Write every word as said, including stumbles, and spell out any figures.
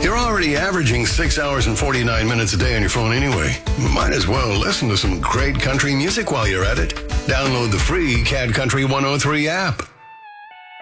You're already averaging six hours and forty-nine minutes a day on your phone anyway. Might as well listen to some great country music while you're at it. Download the free Cad Country one oh three app.